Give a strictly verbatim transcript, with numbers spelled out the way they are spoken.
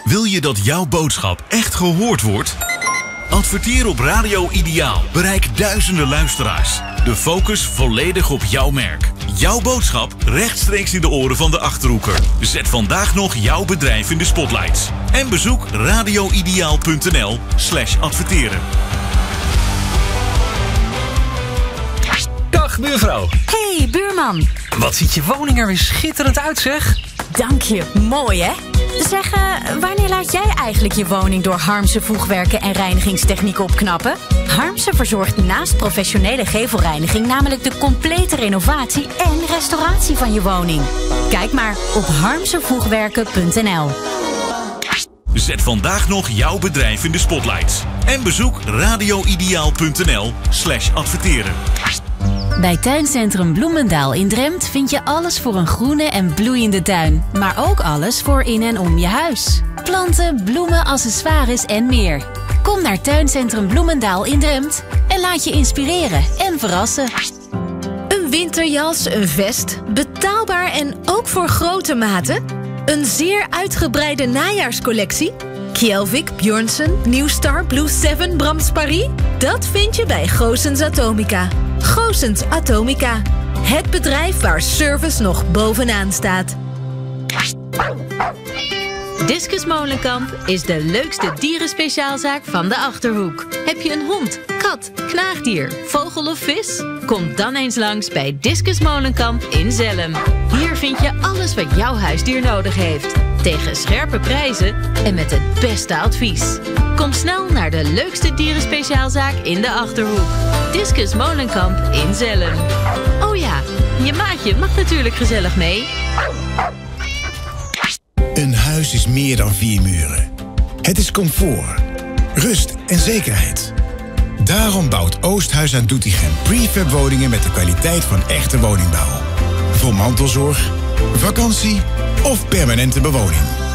Wil je dat jouw boodschap echt gehoord wordt? Adverteer op Radio Ideaal. Bereik duizenden luisteraars. De focus volledig op jouw merk. Jouw boodschap rechtstreeks in de oren van de Achterhoeker. Zet vandaag nog jouw bedrijf in de spotlights. En bezoek radioideaal.nl slash adverteren. Dag buurvrouw. Hey buurman. Wat ziet je woning er weer schitterend uit, zeg. Dank je, mooi hè? Zeg, uh, wanneer laat jij eigenlijk je woning door Harmsen voegwerken en reinigingstechniek opknappen? Harmsen verzorgt naast professionele gevelreiniging namelijk de complete renovatie en restauratie van je woning. Kijk maar op harmsen voegwerken punt n l. Zet vandaag nog jouw bedrijf in de spotlights. En bezoek radioideaal.nl slash adverteren. Bij Tuincentrum Bloemendaal in Drempt vind je alles voor een groene en bloeiende tuin. Maar ook alles voor in en om je huis. Planten, bloemen, accessoires en meer. Kom naar Tuincentrum Bloemendaal in Drempt en laat je inspireren en verrassen. Een winterjas, een vest, betaalbaar en ook voor grote maten. Een zeer uitgebreide najaarscollectie. Kjelvik, Björnsen, Newstar, Blue Seven, Brams Paris. Dat vind je bij Goossens Atomica. Goossens Atomica. Het bedrijf waar service nog bovenaan staat. Discus Molenkamp is de leukste dierenspeciaalzaak van de Achterhoek. Heb je een hond, kat, knaagdier, vogel of vis? Kom dan eens langs bij Discus Molenkamp in Zelhem. Hier vind je alles wat jouw huisdier nodig heeft. Tegen scherpe prijzen en met het beste advies. Kom snel naar de leukste dierenspeciaalzaak in de Achterhoek. Discus Molenkamp in Zelhem. Oh ja, je maatje mag natuurlijk gezellig mee. Een huis is meer dan vier muren. Het is comfort, rust en zekerheid. Daarom bouwt Oosthuis aan Doetinchem prefab woningen met de kwaliteit van echte woningbouw. Voor mantelzorg, vakantie of permanente bewoning.